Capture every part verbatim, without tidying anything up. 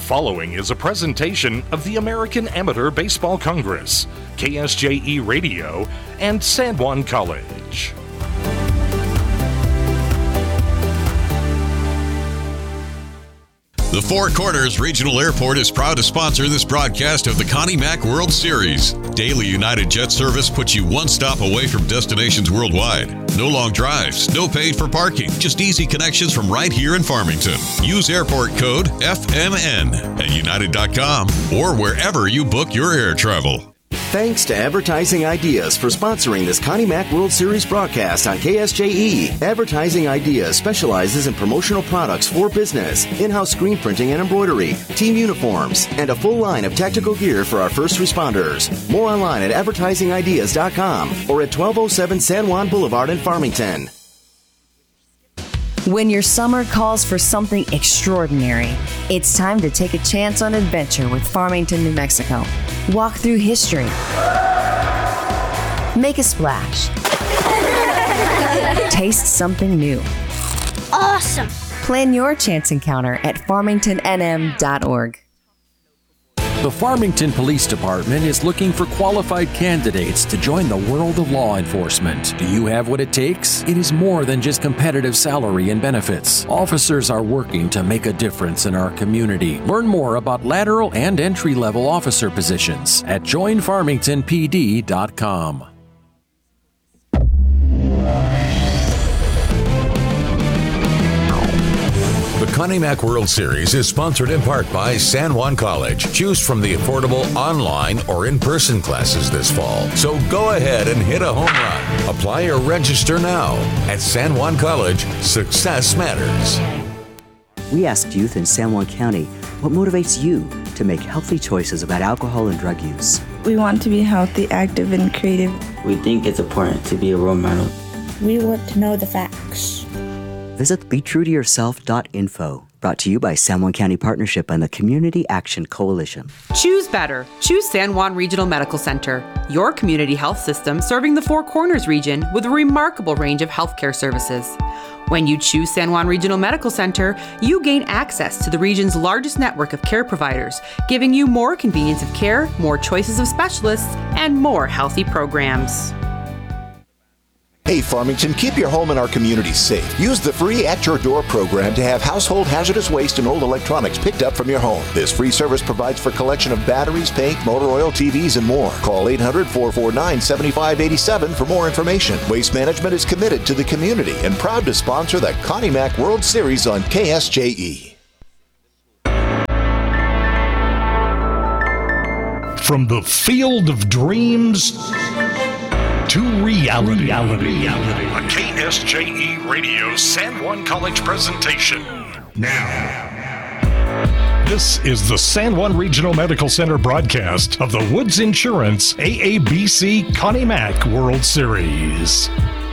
following is a presentation of the American Amateur Baseball Congress, K S J E Radio, and San Juan College. The Four Corners Regional Airport is proud to sponsor this broadcast of the Connie Mack World Series. Daily United Jet service puts you one stop away from destinations worldwide. No long drives, no paid for parking, just easy connections from right here in Farmington. Use airport code F M N at united dot com or wherever you book your air travel. Thanks to Advertising Ideas for sponsoring this Connie Mack World Series broadcast on K S J E. Advertising Ideas specializes in promotional products for business, in-house screen printing and embroidery, team uniforms, and a full line of tactical gear for our first responders. More online at advertising ideas dot com or at twelve oh seven San Juan Boulevard in Farmington. When your summer calls for something extraordinary, it's time to take a chance on adventure with Farmington, New Mexico. Walk through history. Make a splash. Taste something new. Awesome! Plan your chance encounter at farmington n m dot org. The Farmington Police Department is looking for qualified candidates to join the world of law enforcement. Do you have what it takes? It is more than just competitive salary and benefits. Officers are working to make a difference in our community. Learn more about lateral and entry-level officer positions at join farmington p d dot com. The Connie Mack World Series is sponsored in part by San Juan College. Choose from the affordable online or in-person classes this fall. So go ahead and hit a home run. Apply or register now. At San Juan College, success matters. We asked youth in San Juan County, what motivates you to make healthy choices about alcohol and drug use? We want to be healthy, active, and creative. We think it's important to be a role model. We want to know the facts. Visit be true to yourself dot info. Brought to you by San Juan County Partnership and the Community Action Coalition. Choose better. Choose San Juan Regional Medical Center, your community health system serving the Four Corners region with a remarkable range of healthcare services. When you choose San Juan Regional Medical Center, you gain access to the region's largest network of care providers, giving you more convenience of care, more choices of specialists, and more healthy programs. Hey Farmington, keep your home and our community safe. Use the free At Your Door program to have household hazardous waste and old electronics picked up from your home. This free service provides for collection of batteries, paint, motor oil, T Vs, and more. Call eight hundred, four four nine, seven five eight seven for more information. Waste Management is committed to the community and proud to sponsor the Connie Mack World Series on K S J E. From the field of dreams to reality. reality. reality. A K S J E Radio San Juan College presentation. Now. This is the San Juan Regional Medical Center broadcast of the Woods Insurance A A B C Connie Mack World Series.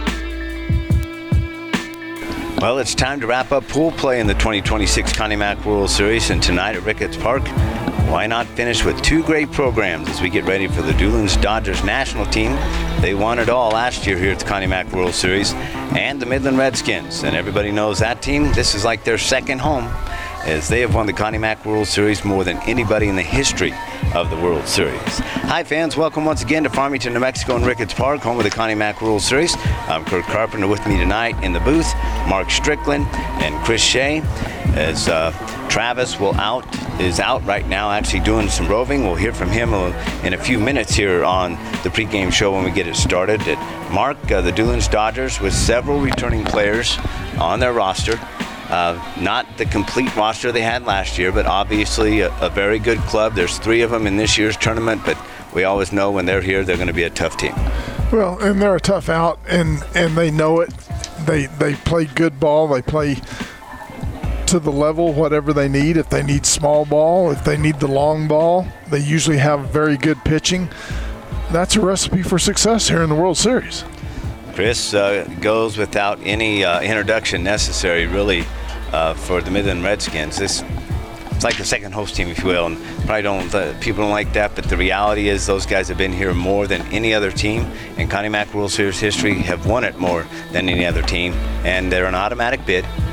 Well, it's time to wrap up pool play in the twenty twenty-six Connie Mack World Series, and tonight at Ricketts Park, why not finish with two great programs as we get ready for the Doolin's Dodgers national team? They won it all last year here at the Connie Mack World Series, and the Midland Redskins. And everybody knows that team. This is like their second home, as they have won the Connie Mack World Series more than anybody in the history of the World Series. Hi fans, welcome once again to Farmington, New Mexico and Ricketts Park, home of the Connie Mack World Series. I'm Kurt Carpenter. With me tonight in the booth, Mark Strickland and Chris Shea, as uh, Travis will out is out right now actually doing some roving. We'll hear from him in a few minutes here on the pregame show when we get it started. At Mark, uh, the Doolin's Dodgers with several returning players on their roster. Uh, not the complete roster they had last year, but obviously a, a very good club. There's three of them in this year's tournament, but we always know when they're here, they're going to be a tough team. Well, and they're a tough out, and, and they know it. They they play good ball. They play to the level, whatever they need. If they need small ball, if they need the long ball, they usually have very good pitching. That's a recipe for success here in the World Series. Chris, uh, goes without any uh, introduction necessary, really, uh, for the Midland Redskins. This it's like the second host team, if you will, and probably don't uh, people don't like that, but the reality is those guys have been here more than any other team in Connie Mack World Series history, have won it more than any other team, and they're an automatic bid.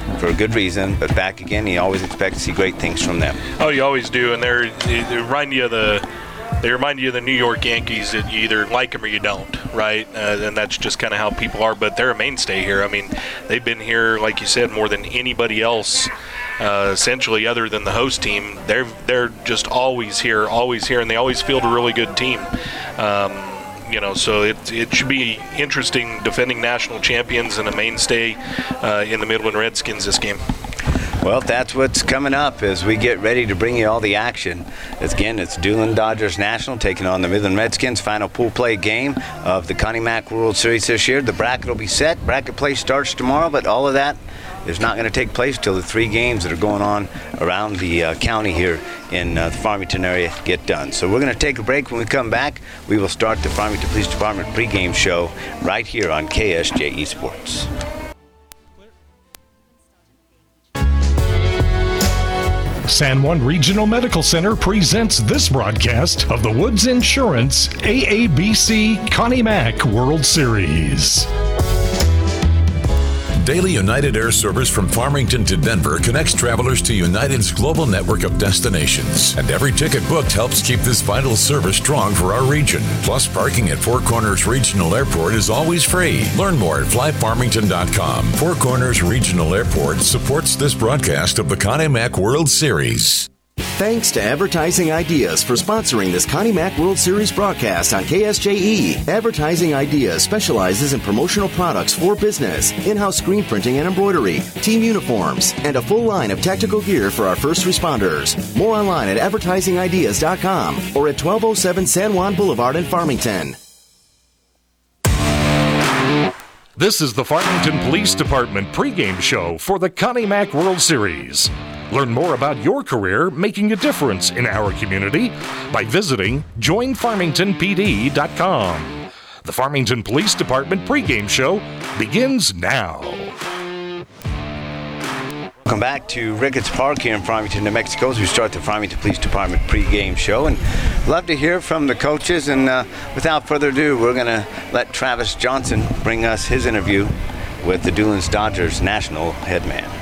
for a good reason, but back again, you always expect to see great things from them. Oh, you always do, and they're, they remind you of the they remind you of the New York Yankees that you either like them or you don't, right? Uh, and that's just kind of how people are, but they're a mainstay here. I mean, they've been here, like you said, more than anybody else, uh, essentially, other than the host team. They're they're just always here, always here, and they always field a really good team. Um, You know, so it it should be interesting defending national champions and a mainstay uh, in the Midland Redskins this game. Well, that's what's coming up as we get ready to bring you all the action. Again, it's Doolin Dodgers National taking on the Midland Redskins. Final pool play game of the Connie Mack World Series this year. The bracket will be set. Bracket play starts tomorrow, but all of that is not going to take place till the three games that are going on around the uh, county here in uh, the Farmington area get done. So we're going to take a break. When we come back, we will start the Farmington Police Department pregame show right here on K S J E Sports. San Juan Regional Medical Center presents this broadcast of the Woods Insurance A A B C Connie Mack World Series. Daily United Air Service from Farmington to Denver connects travelers to United's global network of destinations. And every ticket booked helps keep this vital service strong for our region. Plus, parking at Four Corners Regional Airport is always free. Learn more at fly farmington dot com. Four Corners Regional Airport supports this broadcast of the Connie Mack World Series. Thanks to Advertising Ideas for sponsoring this Connie Mack World Series broadcast on K S J E. Advertising Ideas specializes in promotional products for business, in-house screen printing and embroidery, team uniforms, and a full line of tactical gear for our first responders. More online at advertising ideas dot com or at twelve oh seven San Juan Boulevard in Farmington. This is the Farmington Police Department pregame show for the Connie Mack World Series. Learn more about your career making a difference in our community by visiting join farmington p d dot com. The Farmington Police Department pregame show begins now. Welcome back to Ricketts Park here in Farmington, New Mexico, as we start the Farmington Police Department pregame show. And love to hear from the coaches. And uh, without further ado, we're going to let Travis Johnson bring us his interview with the Doolin Dodgers national head man.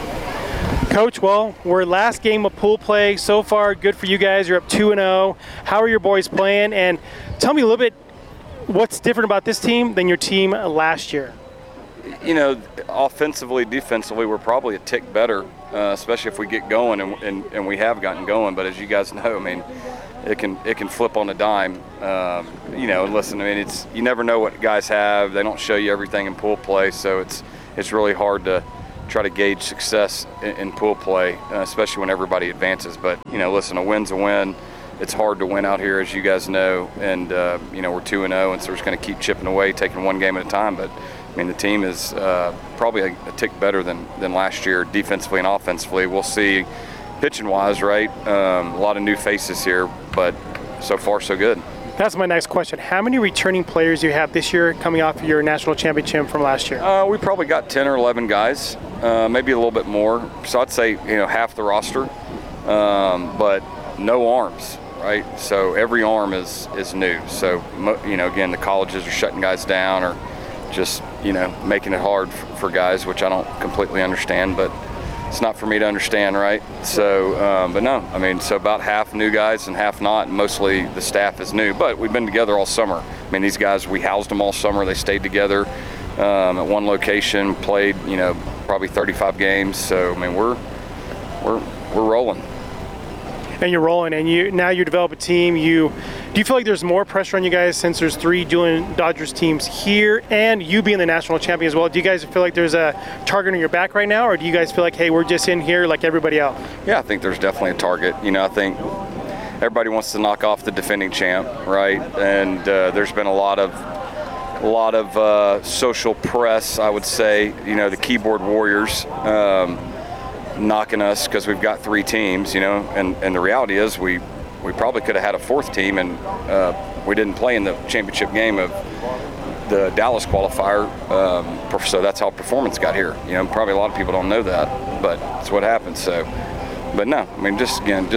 Coach, well, we're last game of pool play. So far, good for you guys. You're up two and oh. How are your boys playing? And tell me a little bit what's different about this team than your team last year. You know, offensively, defensively, we're probably a tick better, uh, especially if we get going, and, and, and we have gotten going. But as you guys know, I mean, it can it can flip on a dime. Um, you know, and listen, I mean, it's you never know what guys have. They don't show you everything in pool play, so it's it's really hard to try to gauge success in, in pool play, uh, especially when everybody advances. But, you know, listen, a win's a win. It's hard to win out here, as you guys know. And, uh, you know, we're two and oh, and so we're just going to keep chipping away, taking one game at a time. But, I mean, the team is uh, probably a, a tick better than, than last year, defensively and offensively. We'll see pitching-wise, right? Um, a lot of new faces here, but so far so good. That's my next question. How many returning players do you have this year coming off of your national championship from last year? Uh, we probably got ten or eleven guys, uh, maybe a little bit more. So I'd say, you know, half the roster, um, but no arms, right? So every arm is, is new. So, you know, again, the colleges are shutting guys down or just, you know, making it hard for, for guys, which I don't completely understand, but it's not for me to understand, right? So, um, but no, I mean, so about half new guys and half not, and mostly the staff is new. But we've been together all summer. I mean, these guys, we housed them all summer. They stayed together um, at one location, played, you know, probably thirty-five games. So, I mean, we're we're we're rolling. And you're rolling, and you now you develop a team. You do you feel like there's more pressure on you guys since there's three Doolin Dodgers teams here, and you being the national champion as well? Do you guys feel like there's a target on your back right now, or do you guys feel like, hey, we're just in here like everybody else? Yeah, I think there's definitely a target. You know, I think everybody wants to knock off the defending champ, right? And uh, there's been a lot of a lot of uh, social press, I would say. You know, the keyboard warriors. Um, knocking us because we've got three teams, you know, and, and the reality is we we probably could have had a fourth team, and uh, we didn't play in the championship game of the Dallas qualifier, um, so that's how performance got here. You know, probably a lot of people don't know that, but it's what happened. So, but no, I mean, just again, just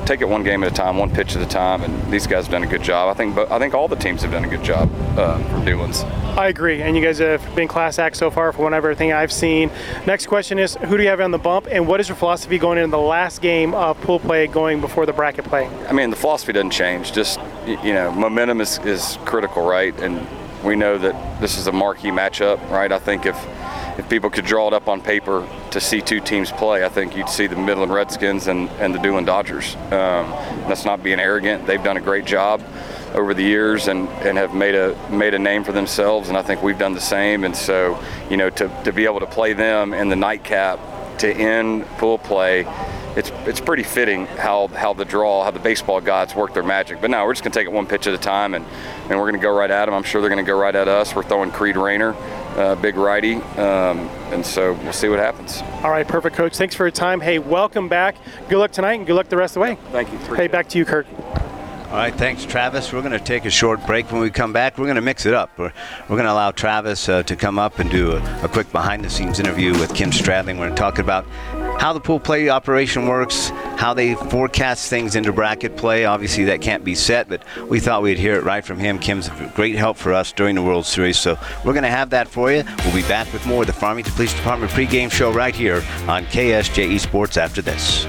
take it one game at a time, one pitch at a time, and these guys have done a good job. I think, but I think all the teams have done a good job uh, from Newlands. I agree, and you guys have been class act so far from everything I've seen. Next question is, who do you have on the bump, and what is your philosophy going into the last game of pool play going before the bracket play? I mean, the philosophy doesn't change. Just, you know, momentum is, is critical, right? And we know that this is a marquee matchup, right? I think if if people could draw it up on paper to see two teams play, I think you'd see the Midland Redskins and, and the Doolin Dodgers. Um, that's not being arrogant. They've done a great job over the years and, and have made a made a name for themselves, and I think we've done the same. And so, you know, to, to be able to play them in the nightcap to end pool play, it's it's pretty fitting how how the draw, how the baseball gods work their magic. But no, we're just going to take it one pitch at a time, and, and we're going to go right at them. I'm sure they're going to go right at us. We're throwing Creed Rayner, uh, big righty, um, and so we'll see what happens. All right, perfect, Coach. Thanks for your time. Hey, welcome back. Good luck tonight, and good luck the rest of the way. Thank you. Hey, back to you, Kirk. All right, thanks, Travis. We're going to take a short break. When we come back, we're going to mix it up. We're, we're going to allow Travis uh, to come up and do a, a quick behind-the-scenes interview with Kim Stradling. We're going to talk about how the pool play operation works, how they forecast things into bracket play. Obviously, that can't be set, but we thought we'd hear it right from him. Kim's a great help for us during the World Series, so we're going to have that for you. We'll be back with more of the Farmington Police Department pregame show right here on K S J E Sports after this.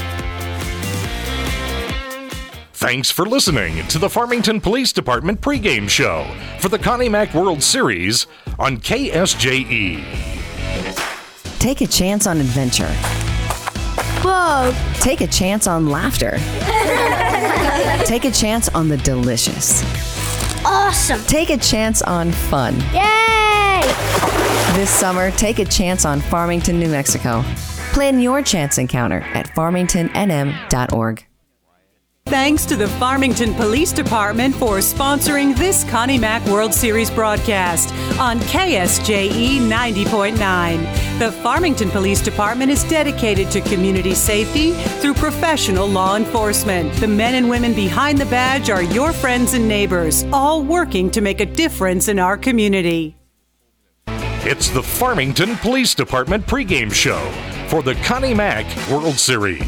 Thanks for listening to the Farmington Police Department pregame show for the Connie Mack World Series on K S J E. Take a chance on adventure. Whoa! Take a chance on laughter. Take a chance on the delicious. Awesome! Take a chance on fun. Yay! This summer, take a chance on Farmington, New Mexico. Plan your chance encounter at farmington n m dot org. Thanks to the Farmington Police Department for sponsoring this Connie Mack World Series broadcast on K S J E ninety point nine. The Farmington Police Department is dedicated to community safety through professional law enforcement. The men and women behind the badge are your friends and neighbors, all working to make a difference in our community. It's the Farmington Police Department pregame show for the Connie Mack World Series.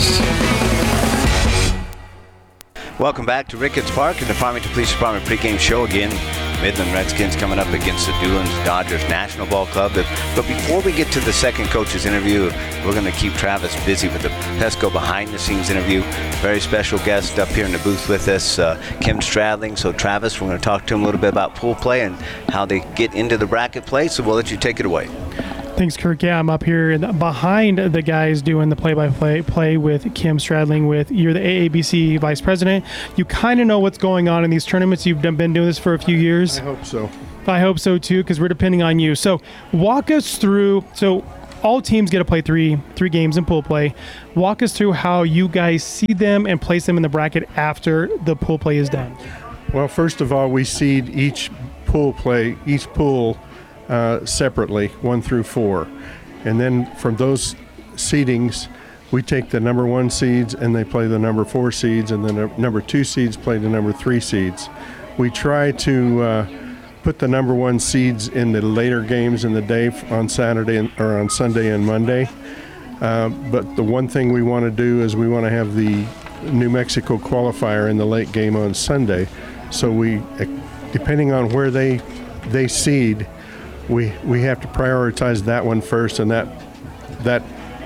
Welcome back to Ricketts Park and the Farmington Police Department pregame show again. Midland Redskins coming up against the Doolin Dodgers National Ball Club. But before we get to the second coach's interview, we're going to keep Travis busy with the Pesco behind-the-scenes interview. Very special guest up here in the booth with us, uh, Kim Stradling. So Travis, we're going to talk to him a little bit about pool play and how they get into the bracket play. So we'll let you take it away. Thanks, Kirk. Yeah, I'm up here in the, behind the guys doing the play-by-play play with Kim Stradling. With you're the A A B C vice president. You kind of know what's going on in these tournaments. You've done, been doing this for a few years. I hope so. I hope so too, because we're depending on you. So walk us through. So all teams get to play three three games in pool play. Walk us through how you guys see them and place them in the bracket after the pool play is done. Well, first of all, we seed each pool play, each pool. Uh, separately, one through four. And then from those seedings, we take the number one seeds and they play the number four seeds, and then the number two seeds play the number three seeds. We try to uh, put the number one seeds in the later games in the day on Saturday and, or on Sunday and Monday. Uh, but the one thing we want to do is we want to have the New Mexico qualifier in the late game on Sunday. So we, depending on where they they seed, we we have to prioritize that one first, and that that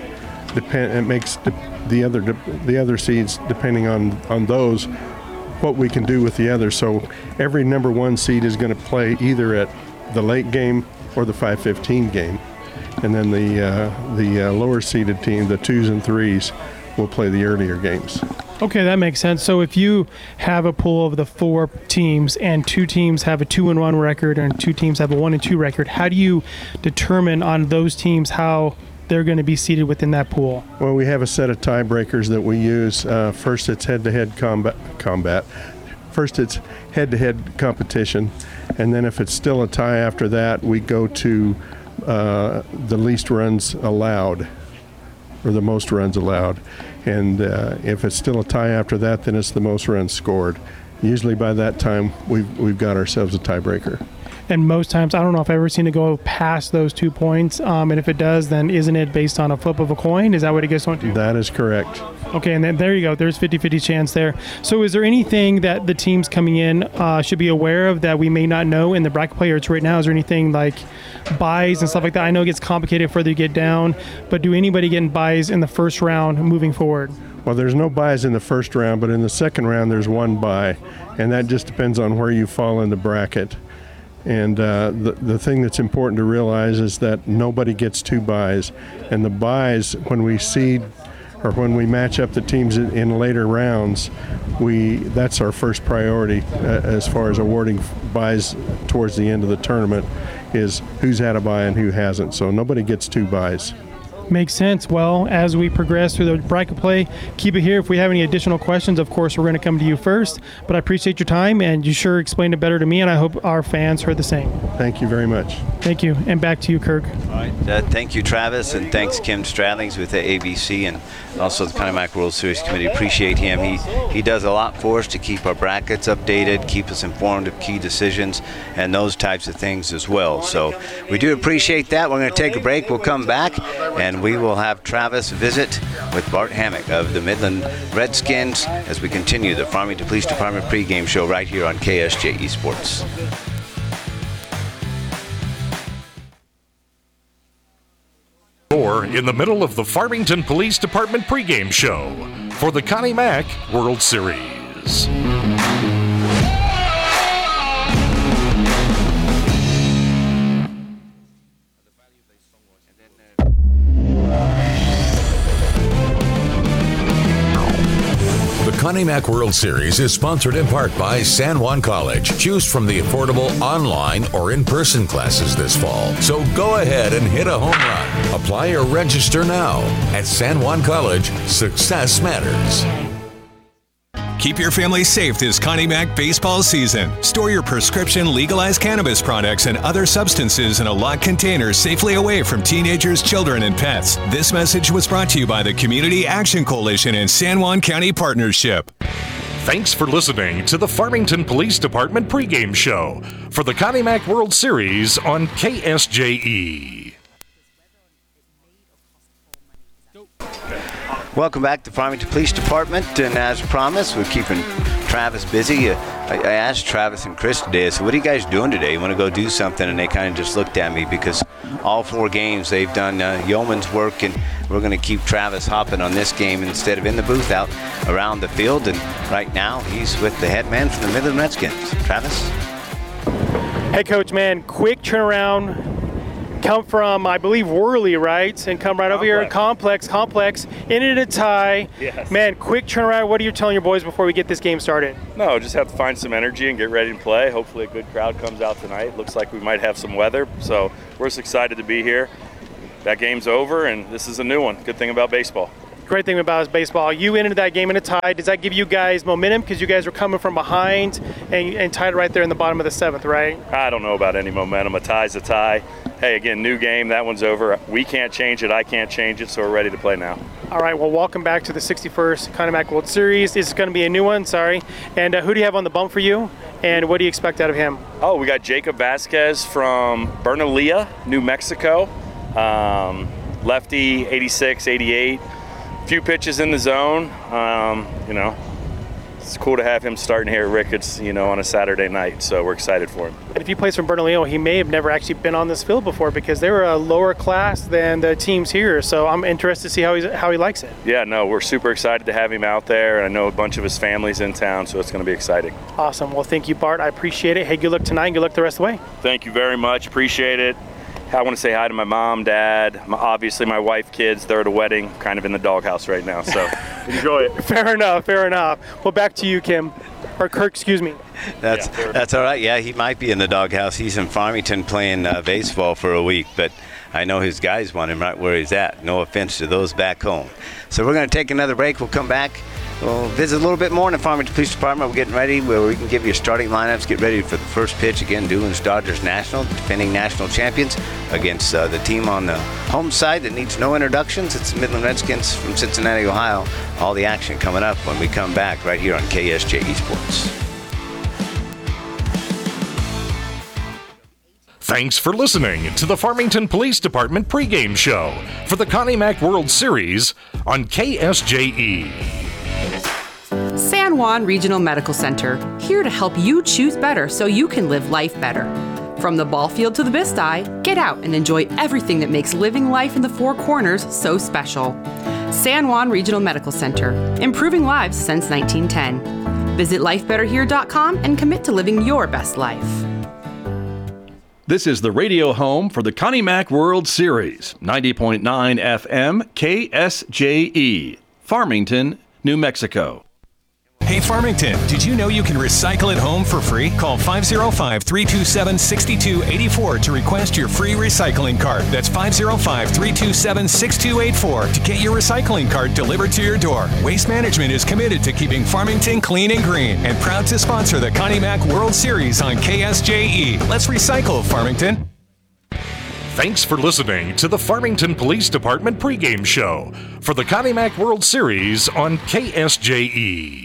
depend it makes the, the other the other seeds, depending on on those, what we can do with the others. So every number one seed is going to play either at the late game or the five fifteen game, and then the uh, the uh, lower seeded team, the twos and threes, will play the earlier games. Okay, that makes sense. So if you have a pool of the four teams and two teams have a two and one record and two teams have a one and two record, how do you determine on those teams how they're going to be seated within that pool? Well, we have a set of tiebreakers that we use. Uh, first, it's head-to-head combat. Combat. First, it's head-to-head competition, and then if it's still a tie after that, we go to uh, the least runs allowed, or the most runs allowed. And uh, if it's still a tie after that, then it's the most runs scored. Usually by that time, we've, we've got ourselves a tiebreaker. and most times, I don't know if I've ever seen it go past those two points. Um, and if it does, then isn't it based on a flip of a coin? Is that what it gets on to? That is correct. Okay, and then there you go. There's fifty-fifty chance there. So is there anything that the teams coming in uh, should be aware of that we may not know in the bracket play or right now? Is there anything like buys and stuff like that? I know it gets complicated further you get down, but do anybody get buys in the first round moving forward? Well, there's no buys in the first round, but in the second round there's one buy, and that just depends on where you fall in the bracket. And uh, the, the thing that's important to realize is that nobody gets two buys, and the buys, when we seed or when we match up the teams in, in later rounds, we that's our first priority uh, as far as awarding buys towards the end of the tournament, is who's had a buy and who hasn't. So nobody gets two buys. Makes sense. Well, as we progress through the bracket play, keep it here. If we have any additional questions, of course, we're going to come to you first. But I appreciate your time, and you sure explained it better to me, and I hope our fans heard the same. Thank you very much. Thank you. And back to you, Kirk. All right. Uh, thank you, Travis, and thanks, Kim Stradlings with the A B C and also the Connie Mack World Series Committee. Appreciate him. He, he does a lot for us to keep our brackets updated, keep us informed of key decisions, and those types of things as well. So we do appreciate that. We're going to take a break. We'll come back, and we will have Travis visit with Bart Hammock of the Midland Redskins as we continue the Farmington Police Department pregame show right here on K S J E Sports. Or in the middle of the Farmington Police Department pregame show for the Connie Mack World Series. The Connie Mack World Series is sponsored in part by San Juan College. Choose from the affordable online or in-person classes this fall. So go ahead and hit a home run. Apply or register now. At San Juan College, success matters. Keep your family safe this Connie Mack baseball season. Store your prescription legalized cannabis products and other substances in a locked container safely away from teenagers, children, and pets. This message was brought to you by the Community Action Coalition and San Juan County Partnership. Thanks for listening to the Farmington Police Department pregame show for the Connie Mack World Series on K S J E. Welcome back to Farmington Police Department, and as promised, we're keeping Travis busy. Uh, I, I asked Travis and Chris today, I said, what are you guys doing today? You want to go do something? And they kind of just looked at me because all four games they've done uh, yeoman's work, and we're going to keep Travis hopping on this game instead of in the booth out around the field. And right now, he's with the head man from the Midland Redskins. Travis? Hey, Coach, man, quick turnaround. Come from, I believe, Worley, right? And come right Complex. over here. Complex, Complex, ended a tie. Yes. Man, quick turnaround. What are you telling your boys before we get this game started? No, just have to find some energy and get ready to play. Hopefully a good crowd comes out tonight. Looks like we might have some weather, so we're just excited to be here. That game's over, and this is a new one. Good thing about baseball. Great thing about is baseball. You ended that game in a tie. Does that give you guys momentum because you guys were coming from behind and, and tied right there in the bottom of the seventh, right? I don't know about any momentum. A tie's a tie. Hey, again, new game. That one's over. We can't change it. I can't change it, so we're ready to play now. All right, well, welcome back to the sixty-first Connie Mack World Series. This is going to be a new one, sorry. And uh, who do you have on the bump for you, and what do you expect out of him? Oh, we got Jacob Vasquez from Bernalillo, New Mexico. Um, lefty, eighty-six, eighty-eight. Few pitches in the zone. Um, you know, it's cool to have him starting here at Ricketts, you know, on a Saturday night. So we're excited for him. And if he plays from Bernalillo, he may have never actually been on this field before because they were a lower class than the teams here. So I'm interested to see how he's how he likes it. Yeah, no, we're super excited to have him out there, and I know a bunch of his family's in town, so it's going to be exciting. Awesome. Well, thank you, Bart. I appreciate it. Hey, good luck tonight. And good luck the rest of the way. Thank you very much. Appreciate it. I want to say hi to my mom, dad, my, obviously my wife, kids. They're at a wedding, kind of in the doghouse right now, so enjoy it. Fair enough, fair enough. Well, back to you, Kim, or Kirk, excuse me. That's yeah, that's all right. Yeah, he might be in the doghouse. He's in Farmington playing uh, baseball for a week, but I know his guys want him right where he's at. No offense to those back home. So we're going to take another break. We'll come back. We'll visit a little bit more in the Farmington Police Department. We're getting ready where we can give you starting lineups. Get ready for the first pitch. Again, Doolin's Dodgers National, defending national champions, against uh, the team on the home side that needs no introductions. It's the Midland Redskins from Cincinnati, Ohio. All the action coming up when we come back right here on K S J E Sports. Thanks for listening to the Farmington Police Department pregame show for the Connie Mack World Series on K S J E. San Juan Regional Medical Center, here to help you choose better so you can live life better. From the ball field to the Bisti, get out and enjoy everything that makes living life in the Four Corners so special. San Juan Regional Medical Center, improving lives since nineteen ten. Visit life better here dot com and commit to living your best life. This is the radio home for the Connie Mack World Series, ninety point nine F M K S J E, Farmington, New Mexico. Hey Farmington, did you know you can recycle at home for free? Call five oh five, three two seven, six two eight four to request your free recycling cart. That's five oh five, three two seven, six two eight four to get your recycling cart delivered to your door. Waste Management is committed to keeping Farmington clean and green and proud to sponsor the Connie Mack World Series on K S J E. Let's recycle, Farmington. Thanks for listening to the Farmington Police Department pregame show for the Connie Mack World Series on K S J E.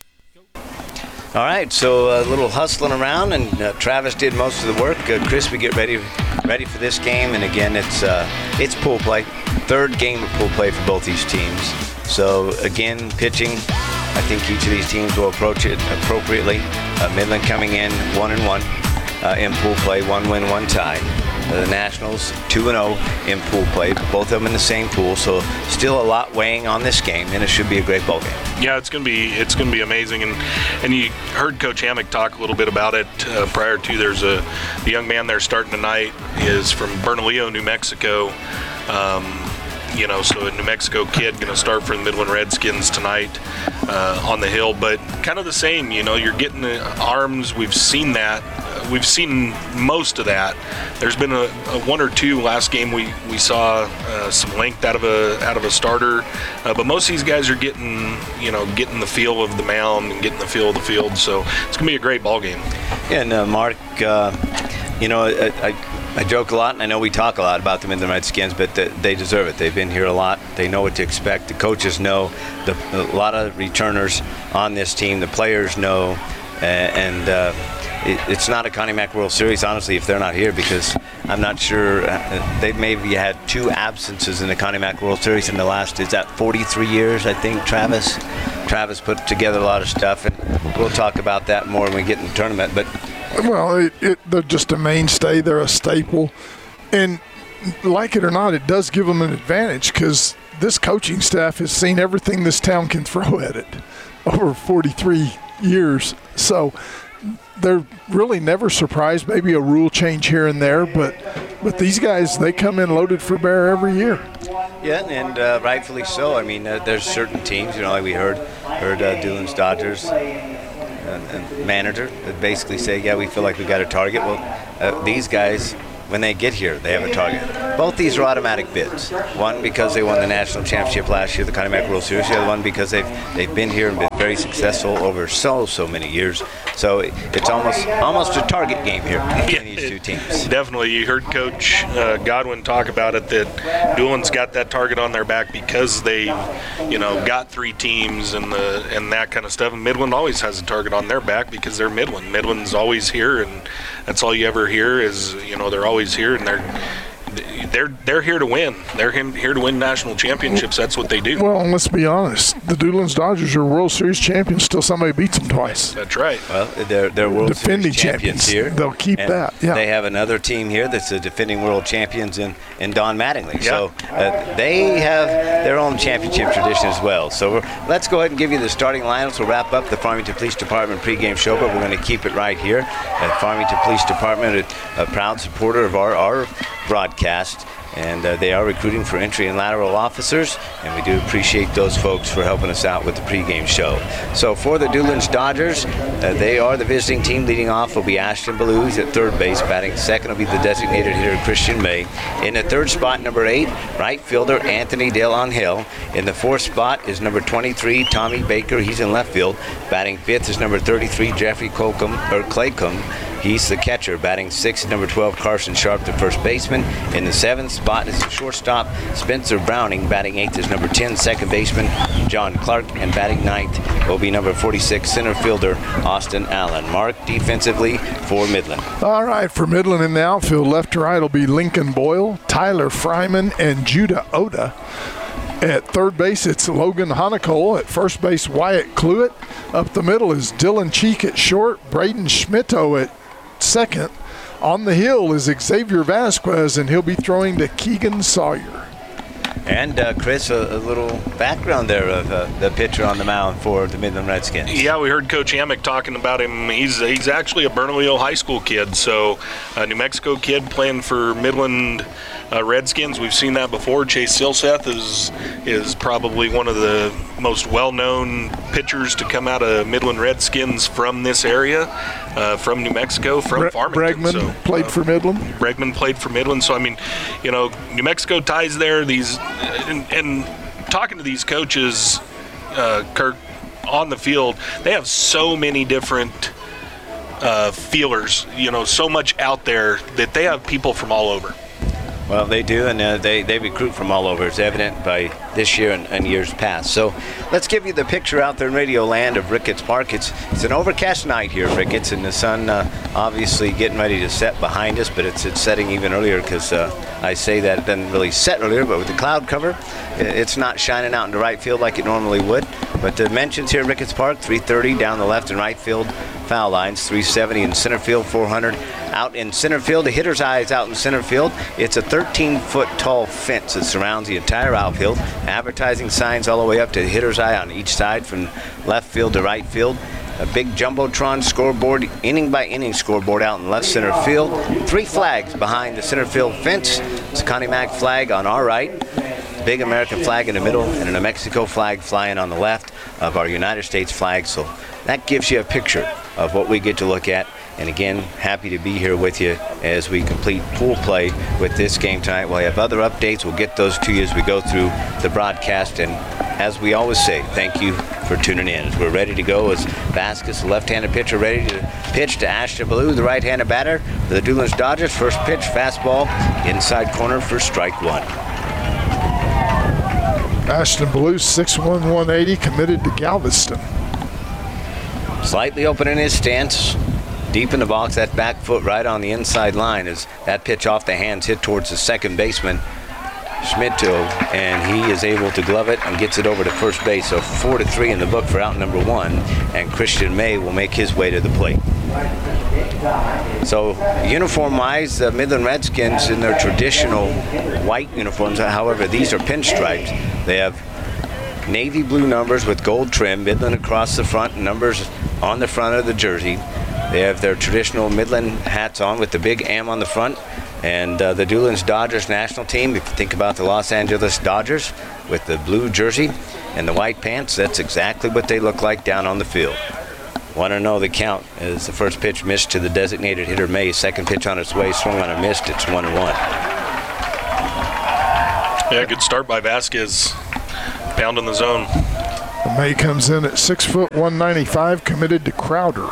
All right, so a little hustling around, and uh, Travis did most of the work. Uh, Chris, we get ready ready for this game, and again, it's uh, it's pool play. Third game of pool play for both these teams. So again, pitching, I think each of these teams will approach it appropriately. Uh, Midland coming in one and one uh, in pool play, one win, one tie. Uh, the Nationals two and oh in pool play, both of them in the same pool. So still a lot weighing on this game, and it should be a great ball game. Yeah, it's gonna be it's gonna be amazing, and and you heard Coach Hammock talk a little bit about it uh, prior to. There's a the young man there starting tonight is from Bernalillo, New Mexico. Um, you know, so a New Mexico kid going to start for the Midland Redskins tonight uh, on the hill, but kind of the same. You know, you're getting the arms. We've seen that. Uh, we've seen most of that. There's been a, a one or two last game we we saw uh, some length out of a out of a starter, uh, but most of these guys are getting you know getting the feel of the mound and getting the feel of the field. So it's going to be a great ball game. Yeah, and uh, Mark, uh, you know, I, I I joke a lot, and I know we talk a lot about them in the Redskins, but the, they deserve it. They've been here a lot. They know what to expect. The coaches know. The, a lot of returners on this team. The players know. Uh, and uh, it, it's not a Connie Mack World Series, honestly, if they're not here, because I'm not sure. Uh, they've maybe had two absences in the Connie Mack World Series in the last, is that forty-three years, I think, Travis? Travis put together a lot of stuff, and we'll talk about that more when we get in the tournament. But Well, it, it, they're just a mainstay. They're a staple. And like it or not, it does give them an advantage because this coaching staff has seen everything this town can throw at it over forty-three years. So they're really never surprised. Maybe a rule change here and there, but but these guys, they come in loaded for bear every year. Yeah, and uh, rightfully so. I mean, uh, there's certain teams, you know, like we heard, heard uh, Doolin's Dodgers uh, manager basically say, yeah, we feel like we got a target. Well, uh, these guys, when they get here, they have a target. Both these are automatic bids. One because they won the national championship last year, the Connie Mack World Series. The other one because they've they've been here and been very successful over so so many years. So it's almost almost a target game here between yeah, these two teams. Definitely, you heard Coach uh, Godwin talk about it, that Doolin's got that target on their back because they, you know, got three teams and the and that kind of stuff. And Midland always has a target on their back because they're Midland. Midland's always here, and that's all you ever hear is, you know, they're always here, and they're they're they're here to win. They're here to win national championships. That's what they do. Well, and let's be honest. The Doolin's Dodgers are World Series champions. Still somebody beats them twice. That's right. Well, they're, they're World defending Series champions, champions here. They'll keep and that. Yeah. They have another team here that's the defending world champions in, in Don Mattingly. Yeah. So uh, they have their own championship tradition as well. So we're, let's go ahead and give you the starting lineups. We'll wrap up the Farmington Police Department pregame show, but we're going to keep it right here at Farmington Police Department, a, a proud supporter of our, our broadcast. And uh, they are recruiting for entry and lateral officers, and we do appreciate those folks for helping us out with the pregame show. So for the Doolin's Dodgers, uh, they are the visiting team. Leading off will be Ashton Ballou. He's at third base. Batting second will be the designated hitter Christian May. In the third spot, number eight, right fielder Anthony DeLonghill. In the fourth spot is number twenty-three, Tommy Baker. He's in left field. Batting fifth is number thirty-three, Jeffrey Colcom, or Claycomb. He's the catcher, batting sixth, number twelve, Carson Sharp, the first baseman. In the seventh spot is the shortstop, Spencer Browning. Batting eighth is number ten, second baseman, John Clark. And batting ninth will be number forty-six, center fielder, Austin Allen. Mark, defensively for Midland. All right, for Midland in the outfield, left to right will be Lincoln Boyle, Tyler Fryman, and Judah Oda. At third base, it's Logan Honeycole. At first base, Wyatt Cluett. Up the middle is Dylan Cheek at short, Braden Schmitto at second. On the hill is Xavier Vasquez, and he'll be throwing to Keegan Sawyer. And uh, Chris, a, a little background there of uh, the pitcher on the mound for the Midland Redskins. Yeah, we heard Coach Amick talking about him. He's he's actually a Bernalillo High School kid, so a New Mexico kid playing for Midland uh, Redskins. We've seen that before. Chase Silseth is is probably one of the most well-known pitchers to come out of Midland Redskins from this area, uh, from New Mexico, from Bre- Farmington. Bregman so, played uh, for Midland. Bregman played for Midland. So, I mean, you know, New Mexico ties there. These and, and talking to these coaches, uh, Kirk, on the field, they have so many different uh, feelers, you know, so much out there that they have people from all over. Well, they do, and uh, they, they recruit from all over. It's evident by this year and, and years past. So let's give you the picture out there in Radio Land of Ricketts Park. It's it's an overcast night here, Ricketts, and the sun uh, obviously getting ready to set behind us, but it's, it's setting even earlier because uh, I say that it doesn't really set earlier, but with the cloud cover, it's not shining out into right field like it normally would. But the dimensions here at Ricketts Park, three thirty down the left and right field foul lines, three seventy in center field, four hundred out in center field. The hitter's eye is out in center field. It's a thirteen foot tall fence that surrounds the entire outfield. Advertising signs all the way up to the hitter's eye on each side from left field to right field. A big Jumbotron scoreboard, inning by inning scoreboard out in left center field. Three flags behind the center field fence. It's a Connie Mack flag on our right, big American flag in the middle, and a New Mexico flag flying on the left of our United States flag. So that gives you a picture of what we get to look at. And again, happy to be here with you as we complete pool play with this game tonight. We'll have other updates. We'll get those to you as we go through the broadcast. And as we always say, thank you for tuning in. As we're ready to go, as Vasquez, the left-handed pitcher, ready to pitch to Ashton Ballou, the right-handed batter for the Doolin's Dodgers. First pitch, fastball, inside corner for strike one. Ashton Ballou, six one, one eighty, committed to Galveston. Slightly open in his stance. Deep in the box, that back foot right on the inside line as that pitch off the hands hit towards the second baseman, Schmitto, and he is able to glove it and gets it over to first base. So four to three in the book for out number one, and Christian May will make his way to the plate. So uniform-wise, the Midland Redskins in their traditional white uniforms, however, these are pinstripes. They have navy blue numbers with gold trim, Midland across the front, numbers on the front of the jersey. They have their traditional Midland hats on with the big M on the front. And uh, the Doolin's Dodgers national team, if you think about the Los Angeles Dodgers with the blue jersey and the white pants, that's exactly what they look like down on the field. Want to know the count as the first pitch missed to the designated hitter May. Second pitch on its way, swung on a missed. It's one and one. Yeah, good start by Vasquez. Pound in the zone. May comes in at six foot, one ninety-five, committed to Crowder.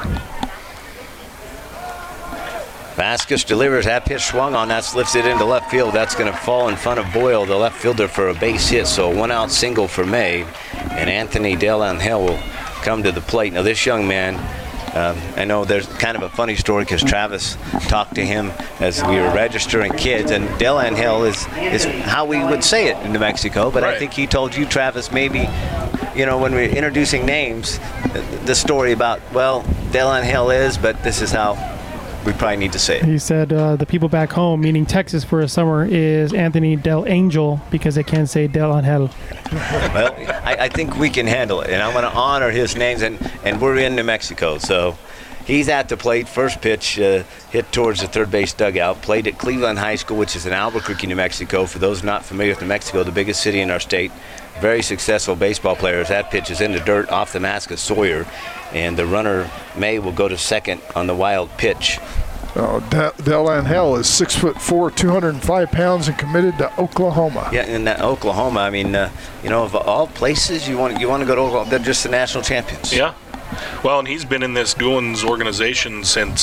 Vasquez delivers, that pitch swung on, that's lifted into left field. That's going to fall in front of Boyle, the left fielder, for a base hit. So a one-out single for May, and Anthony Delangel will come to the plate. Now this young man, um, I know there's kind of a funny story because Travis talked to him as we were registering kids, and Delangel is is how we would say it in New Mexico. But right. I think he told you, Travis, maybe, you know, when we're introducing names, the story about, well, Delangel is, but this is how we probably need to say it. He said uh, the people back home, meaning Texas for a summer, is Anthony Del Angel because they can't say Del Angel. Well, I, I think we can handle it, and I want to honor his names, and, and we're in New Mexico, so he's at the plate. First pitch uh, hit towards the third base dugout. Played at Cleveland High School, which is in Albuquerque, New Mexico. For those not familiar with New Mexico, the biggest city in our state. Very successful baseball players. That pitch is in the dirt off the mask of Sawyer, and the runner May will go to second on the wild pitch. Oh, De- Delangel is six foot four, two hundred five pounds, and committed to Oklahoma. Yeah, in that Oklahoma, I mean, uh, you know, of all places you want you want to go to Oklahoma, they're just the national champions. Yeah. Well, and he's been in this Doolin's organization since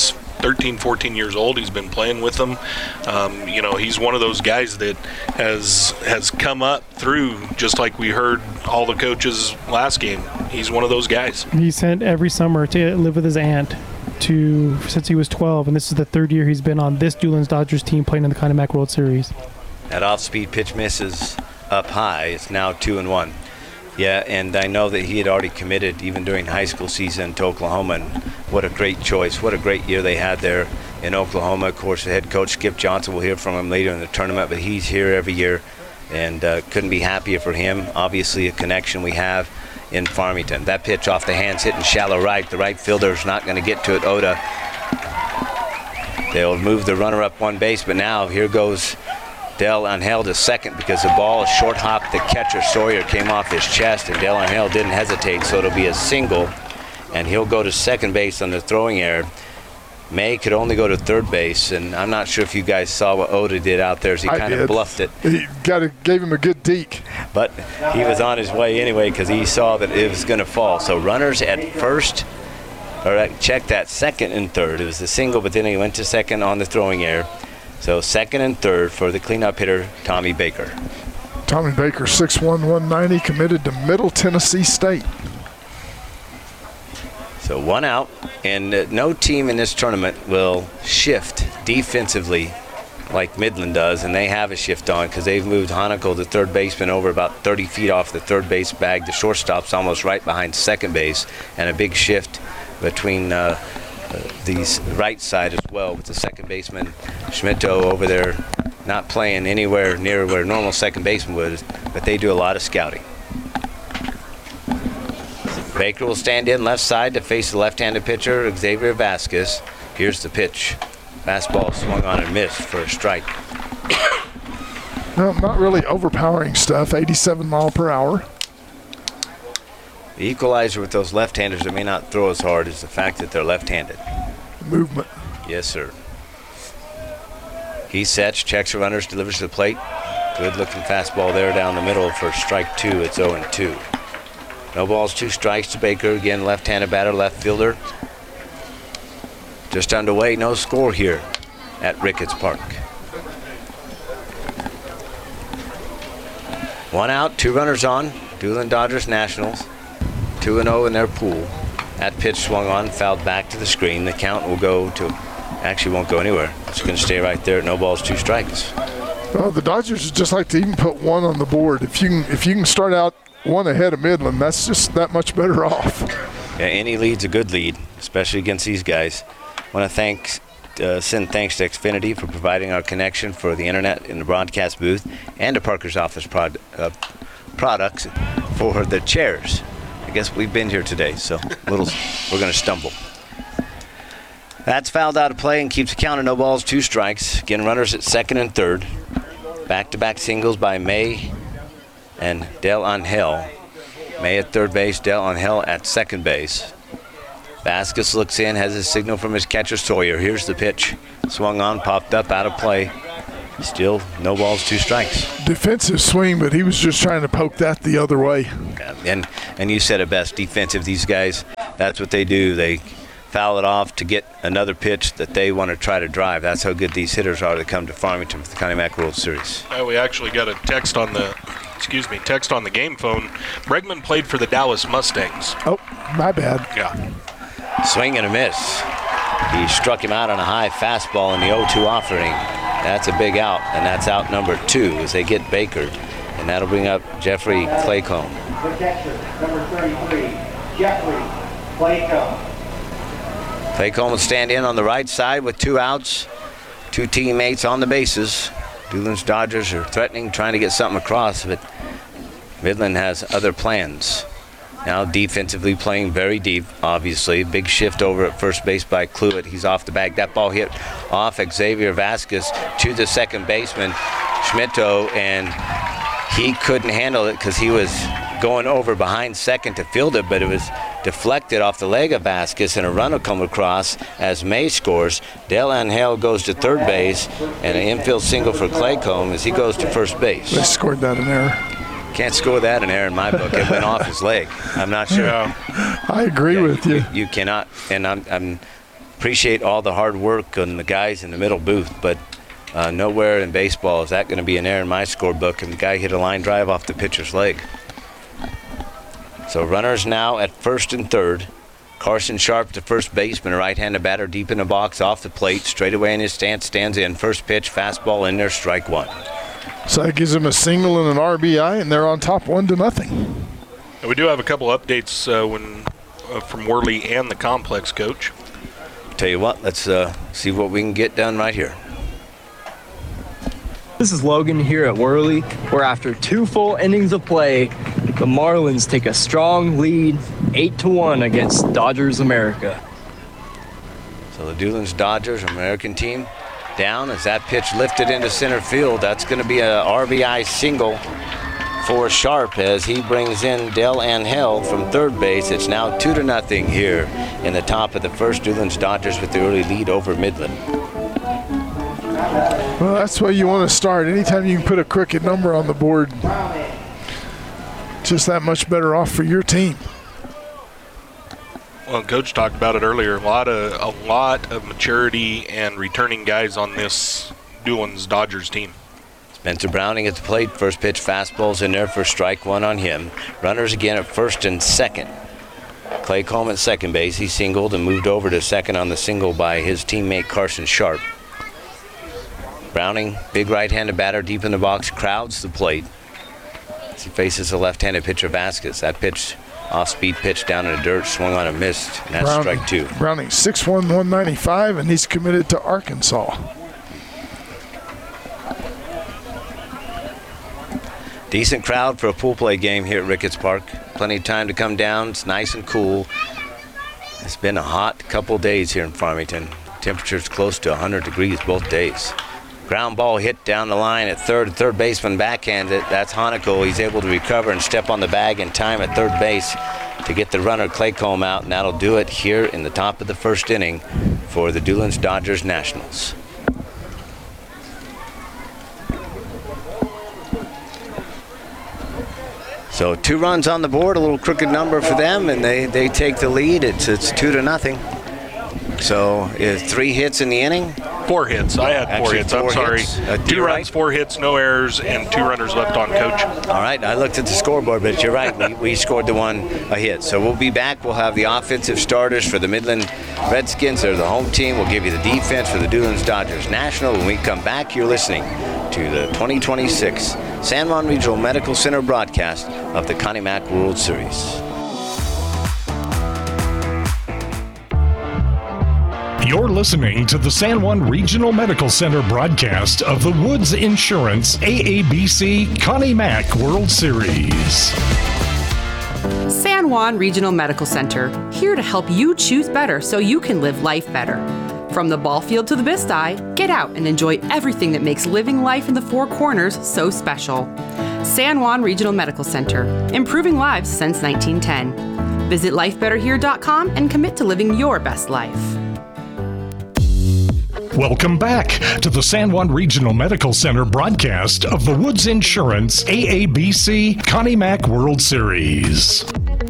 thirteen, fourteen years old. He's been playing with them. Um, you know, he's one of those guys that has has come up through, just like we heard all the coaches last game. He's one of those guys. He sent every summer to live with his aunt to since he was twelve, and this is the third year he's been on this Doolin's Dodgers team playing in the Connie Mack World Series. That off-speed pitch misses up high. It's now two and one. Yeah, and I know that he had already committed even during high school season to Oklahoma, and what a great choice. What a great year they had there in Oklahoma. Of course, the head coach, Skip Johnson, we'll hear from him later in the tournament, but he's here every year, and uh, couldn't be happier for him. Obviously, a connection we have in Farmington. That pitch off the hands hitting shallow right. The right fielder's not going to get to it, Oda. They'll move the runner up one base, but now here goes Del Angel to second because the ball short hopped the catcher. Sawyer came off his chest, and Del Angel didn't hesitate, so it'll be a single, and he'll go to second base on the throwing error. May could only go to third base, and I'm not sure if you guys saw what Oda did out there as he kind of bluffed it. He got a, gave him a good deke. But he was on his way anyway because he saw that it was going to fall. So runners at first, or check that, second and third. It was a single, but then he went to second on the throwing error. So second and third for the cleanup hitter, Tommy Baker. Tommy Baker, six one, one ninety, committed to Middle Tennessee State. So one out, and uh, no team in this tournament will shift defensively like Midland does, and they have a shift on because they've moved Honicle, the third baseman, over about thirty feet off the third base bag. The shortstop's almost right behind second base, and a big shift between uh, uh, these right side as well with the second baseman, Schmitto, over there not playing anywhere near where normal second baseman would, but they do a lot of scouting. Baker will stand in left side to face the left-handed pitcher, Xavier Vasquez. Here's the pitch. Fastball swung on and missed for a strike. No, not really overpowering stuff, eighty-seven mile per hour. The equalizer with those left-handers that may not throw as hard is the fact that they're left-handed. Movement. Yes, sir. He sets, checks the runners, delivers to the plate. Good-looking fastball there down the middle for strike two. It's oh and two. No balls, two strikes to Baker. Again, left-handed batter, left fielder. Just underway, no score here at Ricketts Park. One out, two runners on. Doolin Dodgers Nationals, two and oh in their pool. That pitch swung on, fouled back to the screen. The count will go to, actually won't go anywhere. It's going to stay right there at no balls, two strikes. Well, the Dodgers would just like to even put one on the board. If you can, if you can start out one ahead of Midland, that's just that much better off. Yeah, any lead's a good lead, especially against these guys. I want to thank, uh, send thanks to Xfinity for providing our connection for the internet in the broadcast booth, and to Parker's Office prod, uh, products for the chairs. I guess we've been here today, so a little, we're going to stumble. That's fouled out of play and keeps the count of no balls, two strikes. Again, runners at second and third. Back-to-back singles by May and Del Angel. May at third base, Del Angel at second base. Vasquez looks in, has a signal from his catcher Sawyer. Here's the pitch. Swung on, popped up, out of play. Still no balls, two strikes. Defensive swing, but he was just trying to poke that the other way. Yeah, and, and you said it best, defensive. These guys, that's what they do. They foul it off to get another pitch that they want to try to drive. That's how good these hitters are that come to Farmington for the Connie Mack World Series. Uh, we actually got a text on the excuse me, text on the game phone. Bregman played for the Dallas Mustangs. Oh, my bad. Yeah. Swing and a miss. He struck him out on a high fastball in the oh two offering. That's a big out, and that's out number two as they get Baker, and that'll bring up Jeffrey Claycomb. Protection, number thirty-three, Jeffrey Claycomb. Claycomb will stand in on the right side with two outs, two teammates on the bases. Doolin's Dodgers are threatening, trying to get something across, but Midland has other plans. Now defensively playing very deep, obviously. Big shift over at first base by Cluett. He's off the bag. That ball hit off Xavier Vasquez to the second baseman, Schmitto, and he couldn't handle it because he was going over behind second to field it, but it was deflected off the leg of Vasquez, and a run will come across as May scores. Del Angel goes to third base, and an infield single for Claycomb as he goes to first base. They scored that in error. Can't score that in air in my book. It went off his leg. I'm not sure. Yeah, I agree yeah, with you. you. You cannot, and I'm, I'm appreciate all the hard work on the guys in the middle booth, but uh, nowhere in baseball is that going to be an error in my scorebook, and the guy hit a line drive off the pitcher's leg. So runners now at first and third. Carson Sharp, the first baseman, a right-handed batter deep in the box, off the plate, straight away in his stance, stands in. First pitch, fastball in there, strike one. So that gives them a single and an R B I, and they're on top one to nothing. And we do have a couple updates uh, when uh, from Worley and the complex, Coach. Tell you what, let's uh, see what we can get done right here. This is Logan here at Worley, where after two full innings of play, the Marlins take a strong lead, eight to one against Dodgers America. So the Doolin's Dodgers American team down as that pitch lifted into center field. That's going to be a R B I single for Sharp as he brings in Del Angel from third base. It's now two to nothing here in the top of the first. Doolin's Dodgers with the early lead over Midland. Well, that's where you want to start. Anytime you can put a crooked number on the board, just that much better off for your team. Well, Coach talked about it earlier. A lot of a lot of maturity and returning guys on this Doolin's Dodgers team. Spencer Browning at the plate. First pitch fastball's in there for strike one on him. Runners again at first and second. Clay Coleman at second base. He singled and moved over to second on the single by his teammate Carson Sharp. Browning, big right-handed batter deep in the box, crowds the plate as he faces the left-handed pitcher Vasquez. That pitch, off-speed pitch down in the dirt, swung on and missed, and that's Browning, strike two. Browning six one, one ninety-five, and he's committed to Arkansas. Decent crowd for a pool play game here at Ricketts Park. Plenty of time to come down. It's nice and cool. It's been a hot couple days here in Farmington. Temperatures close to one hundred degrees both days. Ground ball hit down the line at third. Third baseman backhands it. That's Honekel. He's able to recover and step on the bag in time at third base to get the runner Claycomb out, and that'll do it here in the top of the first inning for the Doolin's Dodgers Nationals. So two runs on the board, a little crooked number for them, and they, they take the lead. It's it's two to nothing. So uh, three hits in the inning. Four hits. I had four Actually, hits. four I'm sorry. hits. Uh, two you're runs, right. four hits, no errors, and two runners left on, Coach. All right, I looked at the scoreboard, but you're right. We, we scored the one a hit. So we'll be back. We'll have the offensive starters for the Midland Redskins. They're the home team. We'll give you the defense for the Doolin's Dodgers National. When we come back, you're listening to the twenty twenty-six San Juan Regional Medical Center broadcast of the Connie Mack World Series. You're listening to the San Juan Regional Medical Center broadcast of the Woods Insurance A A B C Connie Mack World Series. San Juan Regional Medical Center, here to help you choose better so you can live life better. From the ball field to the Bist-I, get out and enjoy everything that makes living life in the Four Corners so special. San Juan Regional Medical Center, improving lives since nineteen ten. Visit life better here dot com and commit to living your best life. Welcome back to the San Juan Regional Medical Center broadcast of the Woods Insurance A A B C Connie Mack World Series.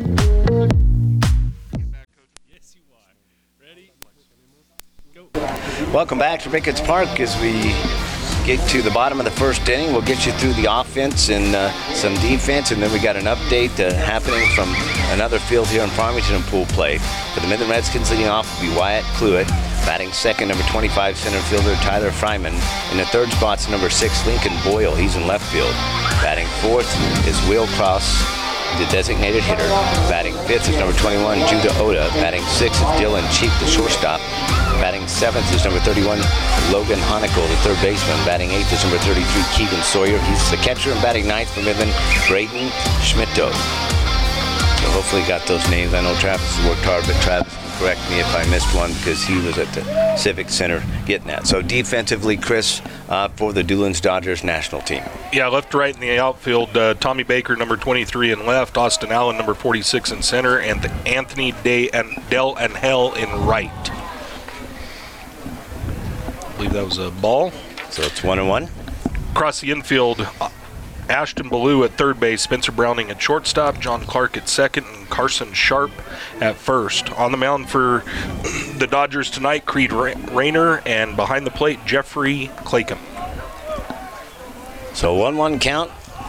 Welcome back to Ricketts Park as we get to the bottom of the first inning. We'll get you through the offense and uh, some defense, and then we got an update uh, happening from another field here in Farmington in pool play. For the Midland Redskins, leading off will be Wyatt Cluett. Batting second, number twenty-five center fielder Tyler Fryman. In the third spot's number six, Lincoln Boyle. He's in left field. Batting fourth is Will Cross, the designated hitter. Batting fifth is number twenty-one, Judah Oda. Batting sixth is Dylan Cheek, the shortstop. Batting seventh is number thirty-one, Logan Honekel, the third baseman. Batting eighth is number thirty-three, Keegan Sawyer. He's the catcher. And batting ninth for Midland, Braden Schmitto. So hopefully got those names. I know Travis has worked hard, but Travis can correct me if I missed one because he was at the Civic Center getting that. So defensively, Chris, uh, for the Doolin's Dodgers national team. Yeah, left to right in the outfield, uh, Tommy Baker, number twenty-three in left, Austin Allen, number forty-six in center, and Anthony Day and Del Angel in right. I believe that was a ball. So it's one and one. Across the infield, Ashton Ballou at third base, Spencer Browning at shortstop, John Clark at second, and Carson Sharp at first. On the mound for the Dodgers tonight, Creed Rayner, and behind the plate, Jeffrey Claycomb. So one one count.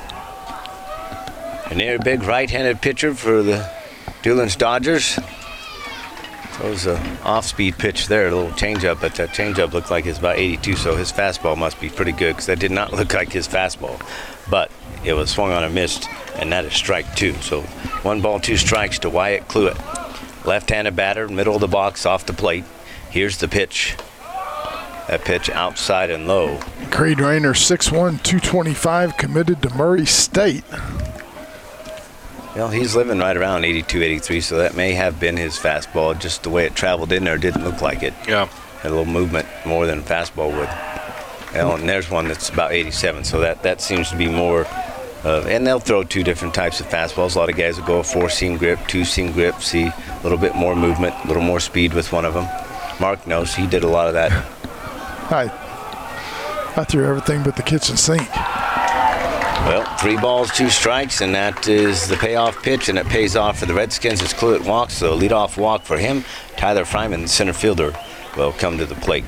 A near big right-handed pitcher for the Dulins Dodgers. That was an off-speed pitch there, a little changeup, but that changeup looked like it's about eighty-two, so his fastball must be pretty good because that did not look like his fastball. But it was swung on and missed, and that is strike two. So one ball, two strikes to Wyatt Cluett. Left-handed batter, middle of the box, off the plate. Here's the pitch. That pitch outside and low. Creed Rayner, six one, two twenty-five, committed to Murray State. Well, he's living right around eighty-two, eighty-three, so that may have been his fastball. Just the way it traveled in there didn't look like it. Yeah. Had a little movement more than a fastball would. Well, and there's one that's about eighty-seven, so that, that seems to be more. Uh, and they'll throw two different types of fastballs. A lot of guys will go a four-seam grip, two-seam grip, see a little bit more movement, a little more speed with one of them. Mark knows he did a lot of that. I, I threw everything but the kitchen sink. Well, three balls, two strikes, and that is the payoff pitch, and it pays off for the Redskins as Cluett walks. So leadoff walk for him. Tyler Fryman, the center fielder, will come to the plate.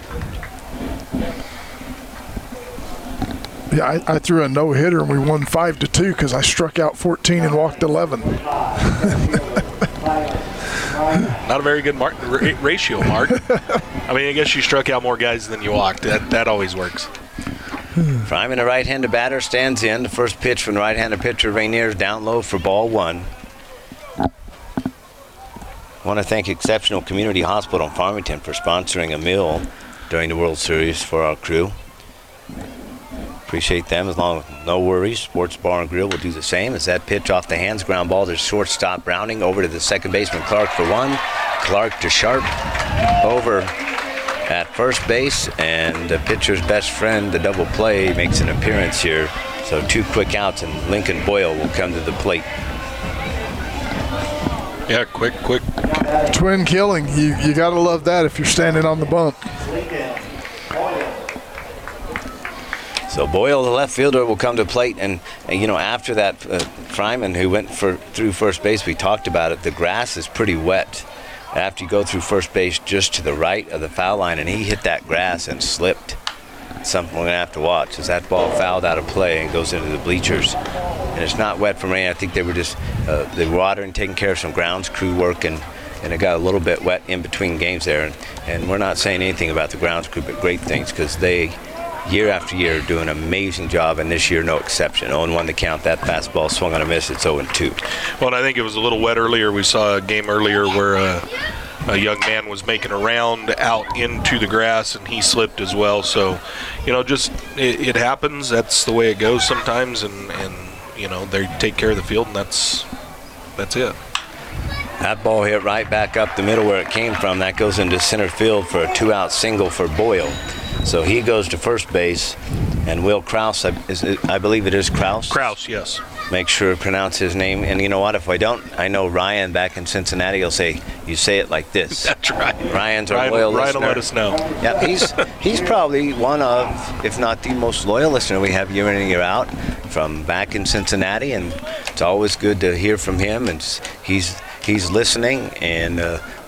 Yeah, I, I threw a no-hitter, and we won five to two because I struck out fourteen and walked eleven. Not a very good mark, r- ratio, Mark. I mean, I guess you struck out more guys than you walked. That that always works. Fryman, a right-handed batter, stands in. The first pitch from the right-handed pitcher, Rainier, is down low for ball one. I want to thank Exceptional Community Hospital in Farmington for sponsoring a meal during the World Series for our crew. Appreciate them. As long as no worries, Sports Bar and Grill will do the same. As that pitch off the hands, ground ball to shortstop Browning, over to the second baseman Clark for one. Clark to Sharp, over at first base, and the pitcher's best friend, the double play, makes an appearance here. So two quick outs, and Lincoln Boyle will come to the plate. Yeah, quick, quick. Twin killing. You you got to love that if you're standing on the bump. So Boyle, the left fielder, will come to plate, and, and you know, after that, uh, Fryman, who went for through first base, we talked about it. The grass is pretty wet after you go through first base just to the right of the foul line, and he hit that grass and slipped. Something we're going to have to watch, as that ball fouled out of play and goes into the bleachers. And it's not wet from rain. I think they were just uh, the watering, taking care of some grounds crew work, and, and it got a little bit wet in between games there. And, and we're not saying anything about the grounds crew, but great things, because they, year after year, do an amazing job, and this year no exception. oh and one to count. That fastball swung on a miss. It's oh and two. Well, and I think it was a little wet earlier. We saw a game earlier where uh, a young man was making a round out into the grass, and he slipped as well. So, you know, just it, it happens. That's the way it goes sometimes, and, and you know, they take care of the field, and that's that's it. That ball hit right back up the middle where it came from. That goes into center field for a two-out single for Boyle. So he goes to first base, and Will Kraus, I, is it, I believe it is Kraus. Kraus, yes. Make sure to pronounce his name. And you know what? If I don't, I know Ryan back in Cincinnati will say, you say it like this. That's right. Ryan's our Ryan, loyal Ryan listener. will let us know. Yeah, he's he's probably one of, if not the most loyal listener we have year in and year out from back in Cincinnati. And it's always good to hear from him. And he's he's listening, and uh,